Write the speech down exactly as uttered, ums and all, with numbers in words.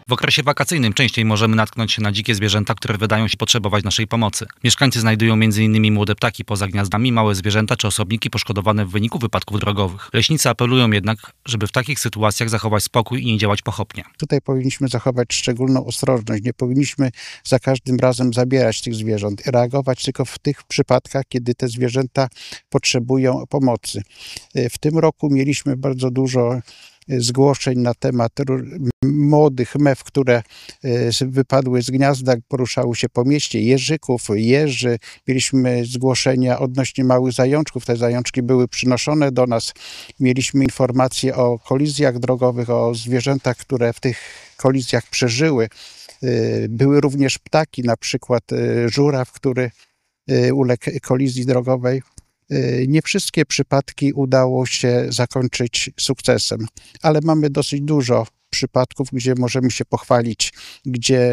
W okresie wakacyjnym częściej możemy natknąć się na dzikie zwierzęta, które wydają się potrzebować naszej pomocy. Mieszkańcy znajdują między innymi młode ptaki poza gniazdami, małe zwierzęta czy osobniki poszkodowane w wyniku wypadków drogowych. Leśnicy apelują jednak, żeby w takich sytuacjach zachować spokój i nie działać pochopnie. Tutaj powinniśmy zachować szczególną ostrożność. Nie powinniśmy za każdym razem zabierać tych zwierząt. Reagować tylko w tych przypadkach, kiedy te zwierzęta potrzebują pomocy. W tym roku mieliśmy bardzo dużo zgłoszeń na temat młodych mew, które wypadły z gniazda, poruszały się po mieście, jeżyków, jeży. Mieliśmy zgłoszenia odnośnie małych zajączków. Te zajączki były przynoszone do nas. Mieliśmy informacje o kolizjach drogowych, o zwierzętach, które w tych kolizjach przeżyły. Były również ptaki, na przykład żuraw, który uległ kolizji drogowej. Nie wszystkie przypadki udało się zakończyć sukcesem, ale mamy dosyć dużo przypadków, gdzie możemy się pochwalić, gdzie